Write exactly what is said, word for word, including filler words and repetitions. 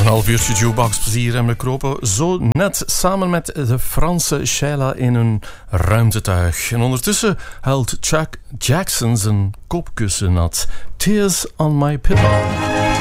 half uurtje jukebox plezier en we kropen zo net samen met de Franse Sheila in een ruimtetuig. En ondertussen huilt Chuck Jackson zijn kopkussen nat. Tears on my pillow.